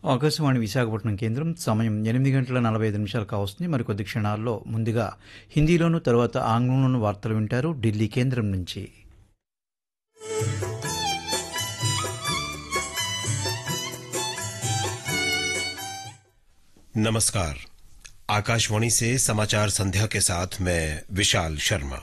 ఆకాశవాణి విశాఖపట్నం కేంద్రం సమయం 8:45 కావస్తుంది. మరికొద్ది క్షణాల్లో ముందుగా హిందీలోను తర్వాత ఆంగ్లంలోను వార్తలు వింటారు ఢిల్లీ కేంద్రం నుంచి. नमस्कार। आकाशवाणी से समाचार संध्या के साथ मैं विशाल शर्मा।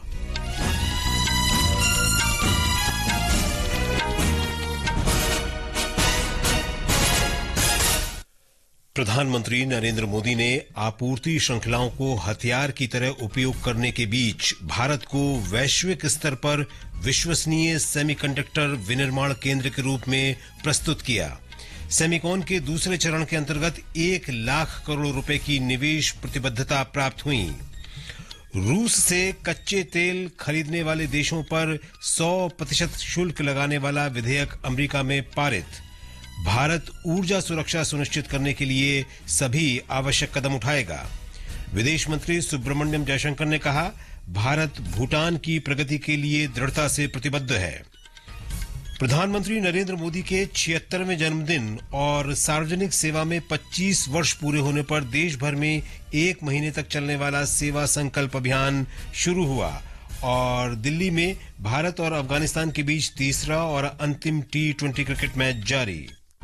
प्रधानमंत्री नरेंद्र मोदी ने आपूर्ति श्रृंखलाओं को हथियार की तरह उपयोग करने के बीच भारत को वैश्विक स्तर पर विश्वसनीय सेमीकंडक्टर विनिर्माण केंद्र के रूप में प्रस्तुत किया। सेमिकॉन के दूसरे चरण के अंतर्गत 1 लाख करोड़ रुपए की निवेश प्रतिबद्धता प्राप्त हुई। रूस से कच्चे तेल खरीदने वाले देशों पर 100% शुल्क लगाने वाला विधेयक अमेरिका में पारित। भारत ऊर्जा सुरक्षा सुनिश्चित करने के लिए सभी आवश्यक कदम उठाएगा। विदेश मंत्री सुब्रमण्यम जयशंकर ने कहा, भारत भूटान की प्रगति के लिए दृढ़ता से प्रतिबद्ध है। प्रधानमंत्री नरेंद्र मोदी के 76वें जन्मदिन और सार्वजनिक सेवा में 25 वर्ष पूरे होने पर देश भर में 1 महीने तक चलने वाला सेवा संकल्प अभियान शुरू हुआ और दिल्ली में भारत और अफगानिस्तान के बीच तीसरा और अंतिम T20 क्रिकेट मैच जारी।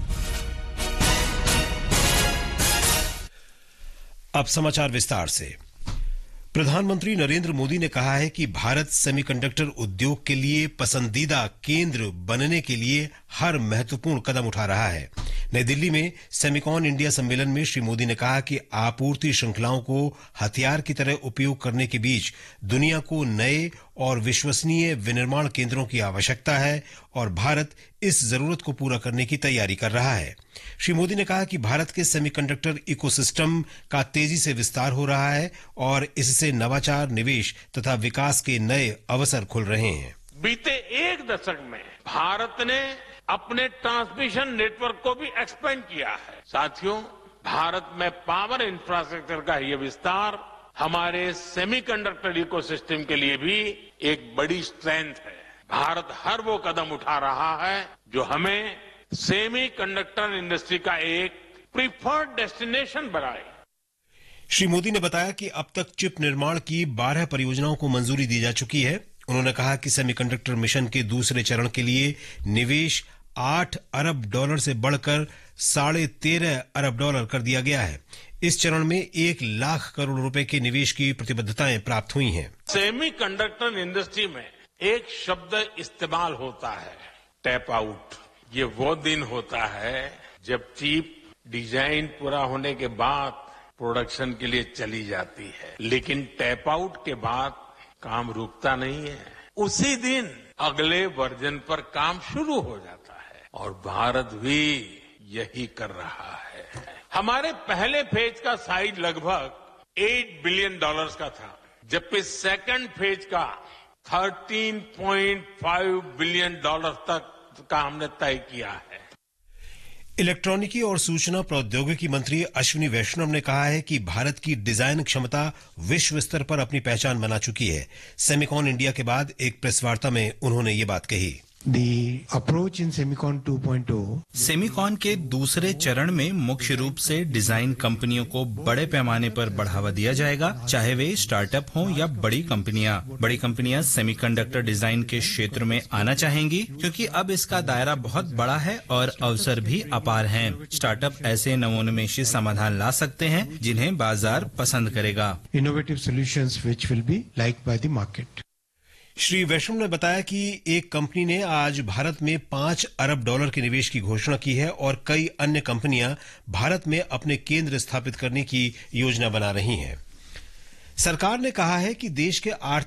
अब समाचार विस्तार से। प्रधानमंत्री नरेंद्र मोदी ने कहा है कि भारत सेमीकंडक्टर उद्योग के लिए पसंदीदा केंद्र बनने के लिए हर महत्वपूर्ण कदम उठा रहा है। नई दिल्ली में सेमिकॉन इंडिया सम्मेलन में श्री मोदी ने कहा कि आपूर्ति श्रृंखलाओं को हथियार की तरह उपयोग करने के बीच दुनिया को नए और विश्वसनीय विनिर्माण केंद्रों की आवश्यकता है और भारत इस जरूरत को पूरा करने की तैयारी कर रहा है। श्री मोदी ने कहा कि भारत के सेमीकंडक्टर इकोसिस्टम का तेजी से विस्तार हो रहा है और इससे नवाचार, निवेश तथा विकास के नए अवसर खुल रहे हैं। बीते 1 दशक में भारत ने अपने ट्रांसमिशन नेटवर्क को भी एक्सपेंड किया है। साथियों, भारत में पावर इंफ्रास्ट्रक्चर का ये विस्तार हमारे सेमीकंडक्टर इकोसिस्टम के लिए भी एक बड़ी स्ट्रेंथ है। भारत हर वो कदम उठा रहा है जो हमें सेमीकंडक्टर इंडस्ट्री का एक प्रीफर्ड डेस्टिनेशन बनाए। श्री मोदी ने बताया कि अब तक चिप निर्माण की 12 परियोजनाओं को मंजूरी दी जा चुकी है। उन्होंने कहा कि सेमीकंडक्टर मिशन के दूसरे चरण के लिए निवेश $8 अरब से बढ़कर $13.5 अरब कर दिया गया है। इस चरण में 1 लाख करोड़ रुपए के निवेश की प्रतिबद्धताएं प्राप्त हुई हैं। सेमीकंडक्टर इंडस्ट्री में एक शब्द इस्तेमाल होता है, टैप आउट। ये वो दिन होता है जब चिप डिजाइन पूरा होने के बाद प्रोडक्शन के लिए चली जाती है, लेकिन टैप आउट के बाद काम रुकता नहीं है। उसी दिन अगले वर्जन पर काम शुरू हो जाता है और भारत भी यही कर रहा है। हमारे पहले फेज का साइज लगभग $8 बिलियन का था, जबकि सेकंड फेज का $13.5 बिलियन तक का हमने तय किया है। इलेक्ट्रॉनिकी और सूचना प्रौद्योगिकी मंत्री अश्विनी वैष्णव ने कहा है कि भारत की डिजाइन क्षमता विश्व स्तर पर अपनी पहचान बना चुकी है। सेमिकॉन इंडिया के बाद एक प्रेस वार्ता में उन्होंने ये बात कही। The approach in Semicon 2.0 Semicon के दूसरे चरण में मुख्य रूप से डिजाइन कंपनियों को बड़े पैमाने पर बढ़ावा दिया जाएगा, चाहे वे स्टार्टअप हों या बड़ी कंपनियां। बड़ी कंपनियां सेमीकंडक्टर डिजाइन के क्षेत्र में आना चाहेंगी क्योंकि अब इसका दायरा बहुत बड़ा है और अवसर भी अपार हैं। स्टार्टअप ऐसे नवोन्मेषी समाधान ला सकते हैं जिन्हें बाजार पसंद करेगा। innovative solutions which will be liked by the market. Shri वैष्णव ने बताया कि एक कंपनी ने आज भारत में $5 अरब के निवेश की घोषणा की है और कई अन्य कंपनियां भारत में अपने केंद्र स्थापित करने की योजना बना रही हैं। सरकार ने कहा है कि देश के